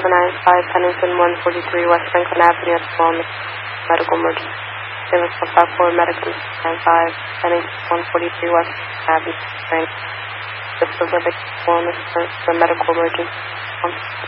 795 Pennington 143 West Franklin Avenue at the moment. Medical emergency. Service 154 Medical 95 Pennington 143 West Franklin Avenue. This is a big illness for medical emergency.